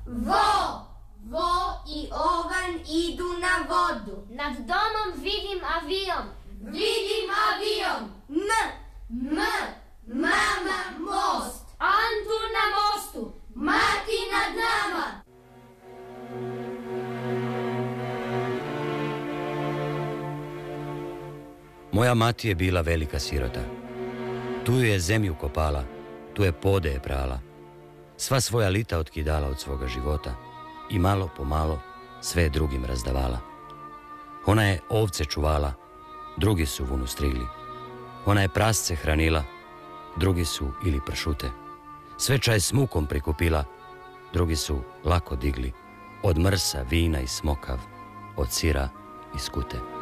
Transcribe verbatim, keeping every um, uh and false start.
Vo! Vo i ovan idu na vodu. Nad domom vidim avion. Vidim avion. M. M. Mama most. Antu na mostu. Mati nad nama. Moja mati je bila velika sirota. Tu ju je zemlju kopala, tu je podeje prala. Sva svoja lita otkidala od svoga života i malo po malo sve drugim razdavala. Ona je ovce čuvala, drugi su vunu strigli. Ona je prasce hranila, drugi su ili pršute. Sve čaj s mukom prikupila, drugi su lako digli. Od mrsa, vina i smokav, od sira i skute.